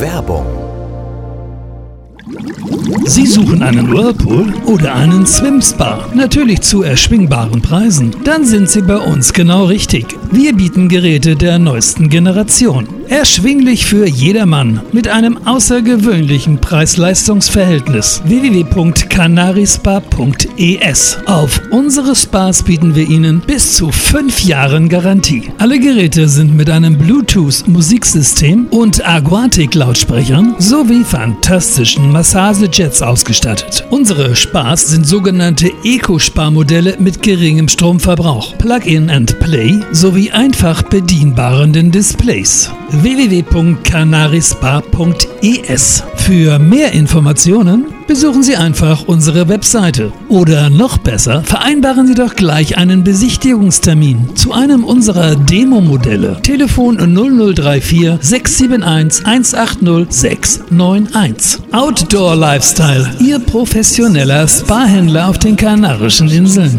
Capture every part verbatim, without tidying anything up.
Werbung. Sie suchen einen Whirlpool oder einen Swim-Spa? Natürlich zu erschwingbaren Preisen? Dann sind Sie bei uns genau richtig. Wir bieten Geräte der neuesten Generation. Erschwinglich für jedermann mit einem außergewöhnlichen Preis-Leistungs-Verhältnis. w w w punkt canarispa punkt e s. Auf unsere Spas bieten wir Ihnen bis zu fünf Jahren Garantie. Alle Geräte sind mit einem Bluetooth-Musiksystem und Aquatic-Lautsprechern sowie fantastischen Massagejets ausgestattet. Unsere Spas sind sogenannte Eco-Spa-Modelle mit geringem Stromverbrauch, Plug-in and Play sowie einfach bedienbaren Displays. w w w punkt canarispa punkt e s. Für mehr Informationen besuchen Sie einfach unsere Webseite. Oder noch besser, vereinbaren Sie doch gleich einen Besichtigungstermin zu einem unserer Demo-Modelle. Telefon null null drei vier sechs sieben eins eins acht null sechs neun eins. Outdoor Lifestyle, Ihr professioneller Spa-Händler auf den Kanarischen Inseln.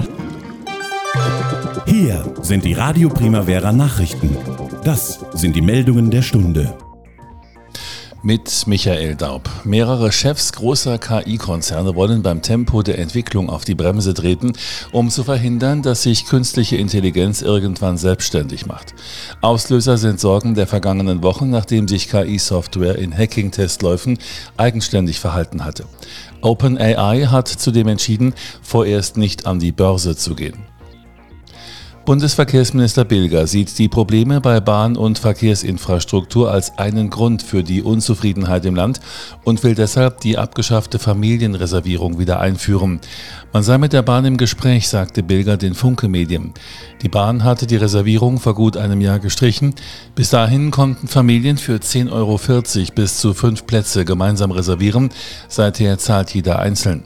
Hier sind die Radio Primavera Nachrichten. Das sind die Meldungen der Stunde. Mit Michael Daub. Mehrere Chefs großer K I-Konzerne wollen beim Tempo der Entwicklung auf die Bremse treten, um zu verhindern, dass sich künstliche Intelligenz irgendwann selbstständig macht. Auslöser sind Sorgen der vergangenen Wochen, nachdem sich K I-Software in Hacking-Testläufen eigenständig verhalten hatte. OpenAI hat zudem entschieden, vorerst nicht an die Börse zu gehen. Bundesverkehrsminister Bilger sieht die Probleme bei Bahn- und Verkehrsinfrastruktur als einen Grund für die Unzufriedenheit im Land und will deshalb die abgeschaffte Familienreservierung wieder einführen. Man sei mit der Bahn im Gespräch, sagte Bilger den Funke-Medien. Die Bahn hatte die Reservierung vor gut einem Jahr gestrichen. Bis dahin konnten Familien für zehn Euro vierzig bis zu fünf Plätze gemeinsam reservieren. Seither zahlt jeder einzeln.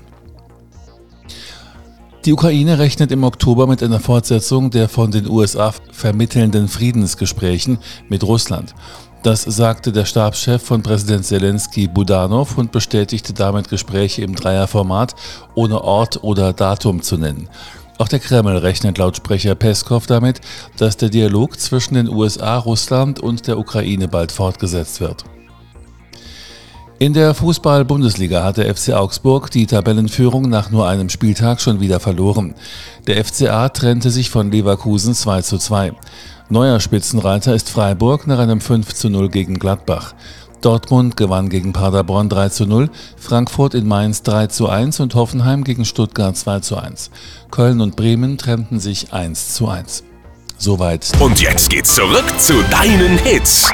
Die Ukraine rechnet im Oktober mit einer Fortsetzung der von den U S A vermittelnden Friedensgesprächen mit Russland. Das sagte der Stabschef von Präsident Zelensky Budanov und bestätigte damit Gespräche im Dreierformat, ohne Ort oder Datum zu nennen. Auch der Kreml rechnet laut Sprecher Peskow damit, dass der Dialog zwischen den U S A, Russland und der Ukraine bald fortgesetzt wird. In der Fußball-Bundesliga hat der F C Augsburg die Tabellenführung nach nur einem Spieltag schon wieder verloren. Der F C A trennte sich von Leverkusen zwei zu zwei. Neuer Spitzenreiter ist Freiburg nach einem fünf zu null gegen Gladbach. Dortmund gewann gegen Paderborn drei zu null, Frankfurt in Mainz drei zu eins und Hoffenheim gegen Stuttgart zwei zu eins. Köln und Bremen trennten sich eins zu eins. Soweit. Und jetzt geht's zurück zu deinen Hits.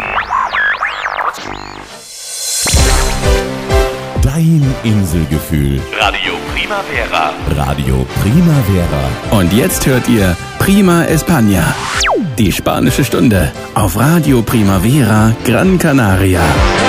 Dein Inselgefühl. Radio Primavera. Radio Primavera. Und jetzt hört ihr Prima España. Die spanische Stunde auf Radio Primavera Gran Canaria.